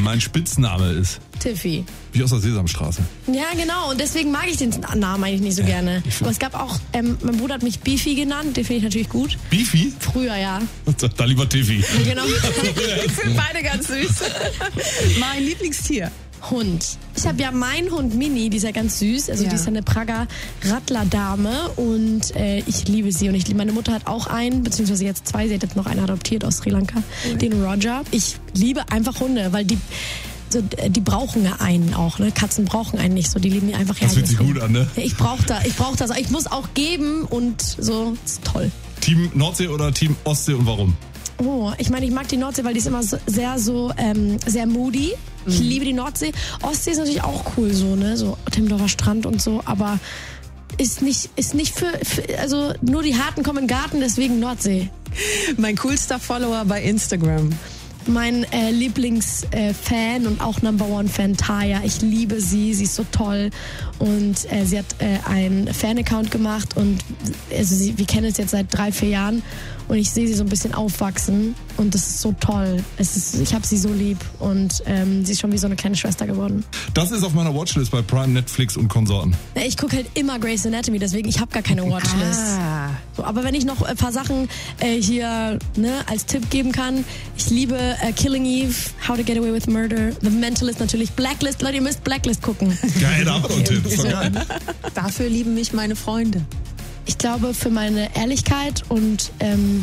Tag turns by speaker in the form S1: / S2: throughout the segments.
S1: mein Spitzname ist.
S2: Tiffy.
S1: Wie aus der Sesamstraße.
S2: Ja, genau. Und deswegen mag ich den Namen eigentlich nicht so gerne. Aber es gab auch, mein Bruder hat mich Beefy genannt. Den finde ich natürlich gut.
S1: Beefy?
S2: Früher, ja.
S1: Da lieber Tiffy.
S2: Genau.
S3: Ich finde beide ganz süß. Mein Lieblingstier.
S2: Hund. Ich habe ja meinen Hund Mini, die ist ja ganz süß. Also die ist ja eine Prager Radler-Dame und ich liebe sie. Und meine Mutter hat auch einen, beziehungsweise jetzt zwei. Sie hat jetzt noch einen adoptiert aus Sri Lanka, den Roger. Ich liebe einfach Hunde, weil die brauchen ja einen auch, ne? Katzen brauchen einen nicht so, die lieben die einfach.
S1: Das fühlt sich gut an, ne?
S2: Ich brauche das. Ich muss auch geben und so, das ist toll.
S1: Team Nordsee oder Team Ostsee und warum?
S2: Oh, ich meine, ich mag die Nordsee, weil die ist immer sehr moody. Ich liebe die Nordsee. Ostsee ist natürlich auch cool so, ne? So Timmendorfer Strand und so, aber ist nicht für also nur die Harten kommen in den Garten, deswegen Nordsee.
S3: Mein coolster Follower bei Instagram.
S2: Mein Lieblingsfan und auch Number-One-Fan Taya. Ich liebe sie, sie ist so toll und sie hat einen Fan-Account gemacht und also wir kennen es jetzt seit 3-4 Jahren und ich sehe sie so ein bisschen aufwachsen und das ist so toll. Ich habe sie so lieb und sie ist schon wie so eine kleine Schwester geworden.
S1: Das ist auf meiner Watchlist bei Prime, Netflix und Konsorten.
S2: Ich gucke halt immer Grey's Anatomy, deswegen ich habe gar keine Watchlist. So, aber wenn ich noch ein paar Sachen hier als Tipp geben kann, ich liebe Killing Eve, How to Get Away with Murder, The Mentalist natürlich, Blacklist, Leute, ihr müsst Blacklist gucken.
S1: Geil, da haben wir doch einen Tipp, ist doch geil.
S3: Dafür lieben mich meine Freunde.
S2: Ich glaube, für meine Ehrlichkeit und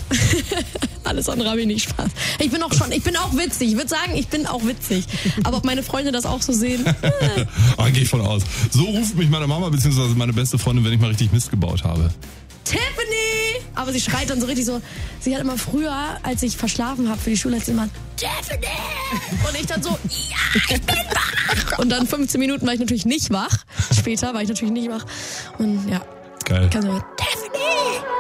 S2: alles andere habe ich nicht Spaß. Ich bin auch witzig. Ich würde sagen, ich bin auch witzig. Aber ob meine Freunde das auch so sehen?
S1: Gehe ich von aus. So ruft mich meine Mama bzw. meine beste Freundin, wenn ich mal richtig Mist gebaut habe.
S2: Tiffany! Aber sie schreit dann so richtig so. Sie hat immer früher, als ich verschlafen habe für die Schule, hat sie immer Tiffany! Und ich dann so, ja, ich bin wach! Und dann 15 Minuten war ich natürlich nicht wach. Später war ich natürlich nicht wach. Und ja.
S1: Geil.
S2: Kannst du